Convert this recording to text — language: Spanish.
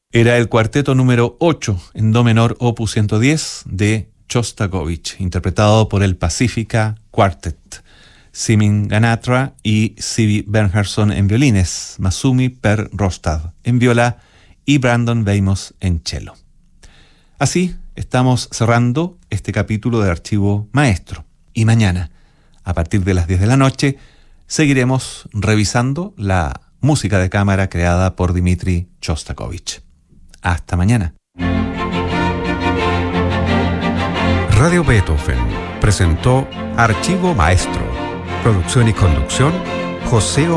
Era el cuarteto número 8 en do menor opus 110 de Shostakovich, interpretado por el Pacifica Quartet. Simin Ganatra y Sivi Bernhardsson en violines, Masumi Per Rostad en viola y Brandon Weymouth en cello. Así estamos cerrando este capítulo de Archivo Maestro. Y mañana, a partir de las 10 de la noche, seguiremos revisando la música de cámara creada por Dmitri Shostakovich. Hasta mañana. Radio Beethoven presentó Archivo Maestro. Producción y conducción, José